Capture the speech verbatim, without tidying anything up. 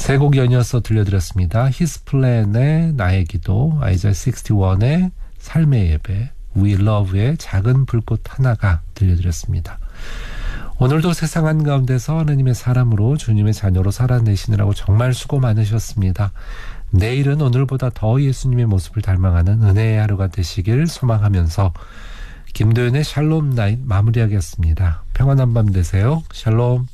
세 곡 연이어서 들려드렸습니다. 히스플랜의 나의 기도, 아이자 육십일의 삶의 예배, We Love의 작은 불꽃 하나가 들려드렸습니다. 오늘도 세상 한가운데서 하나님의 사람으로 주님의 자녀로 살아내시느라고 정말 수고 많으셨습니다. 내일은 오늘보다 더 예수님의 모습을 닮아가는 은혜의 하루가 되시길 소망하면서 김도연의 샬롬 나잇 마무리하겠습니다. 평안한 밤 되세요. 샬롬.